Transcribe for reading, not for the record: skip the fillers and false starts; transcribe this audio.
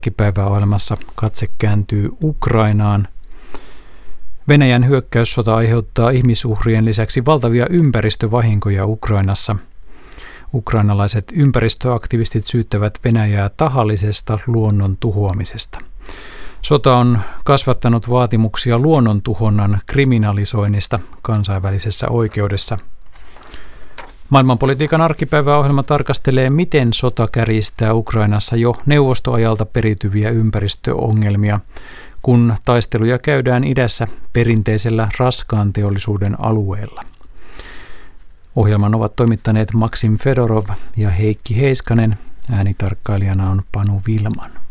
Arkipäiväohjelmassa katse kääntyy Ukrainaan. Venäjän hyökkäyssota aiheuttaa ihmisuhrien lisäksi valtavia ympäristövahinkoja Ukrainassa. Ukrainalaiset ympäristöaktivistit syyttävät Venäjää tahallisesta luonnon tuhoamisesta. Sota on kasvattanut vaatimuksia luonnontuhonnan kriminalisoinnista kansainvälisessä oikeudessa. Maailmanpolitiikan arkipäiväohjelma tarkastelee, miten sota kärjistää Ukrainassa jo neuvostoajalta periytyviä ympäristöongelmia, kun taisteluja käydään idässä perinteisellä raskaan teollisuuden alueella. Ohjelman ovat toimittaneet Maksim Fedorov ja Heikki Heiskanen. Äänitarkkailijana on Panu Vilman.